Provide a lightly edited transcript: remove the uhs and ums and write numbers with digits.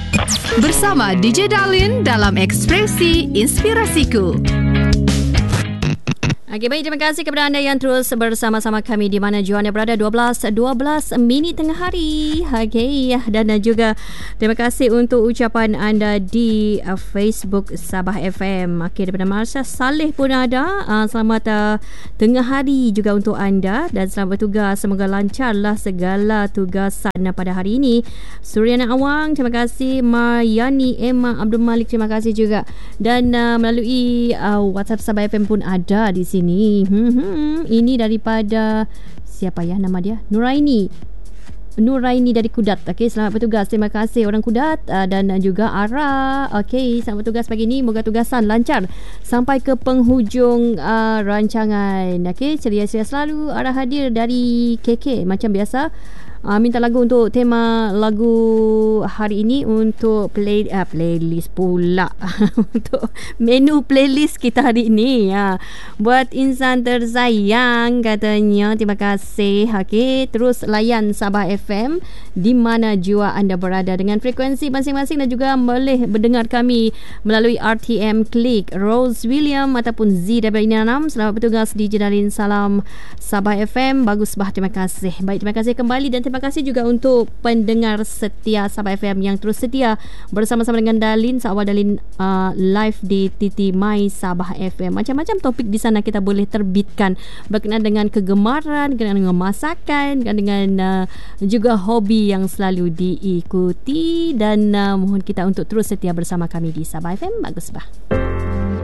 Bersama DJ Darlin dalam Ekspresi Inspirasiku. Okey, baik, terima kasih kepada anda yang terus bersama-sama kami di mana jua anda berada. 12 minit tengah hari. Okey, dan juga terima kasih untuk ucapan anda di Facebook Sabah FM. Okey, daripada Marsha Saleh pun ada. Selamat tengah hari juga untuk anda dan selamat bertugas. Semoga lancarlah segala tugasan pada hari ini. Suryana Awang, terima kasih. Maryani Emma Abdul Malik, terima kasih juga. Dan melalui WhatsApp Sabah FM pun ada di sini. Ini daripada siapa ya nama dia? Nuraini dari Kudat. Okey, selamat bertugas. Terima kasih orang Kudat dan juga Ara. Okey, selamat bertugas pagi ni. Moga tugasan lancar sampai ke penghujung rancangan. Okey, ceria-ceria selalu. Ara hadir dari KK macam biasa. Minta lagu untuk tema lagu hari ini untuk playlist pula untuk menu playlist kita hari ini buat insan tersayang katanya. Terima kasih. Okey, terus layan Sabah FM di mana jua anda berada dengan frekuensi masing-masing dan juga boleh mendengar kami melalui RTM Klik Rose William ataupun ZW6. Selamat bertugas di Jedalin. Salam Sabah FM. Bagus bah, terima kasih. Baik, terima kasih kembali dan terima kasih juga untuk pendengar setia Sabah FM yang terus setia bersama-sama dengan Darlin. Seawal Darlin live di TT My Sabah FM. Macam-macam topik di sana kita boleh terbitkan berkenaan dengan kegemaran, berkenaan dengan masakan, dengan juga hobi yang selalu diikuti dan mohon kita untuk terus setia bersama kami di Sabah FM. Bagus bah.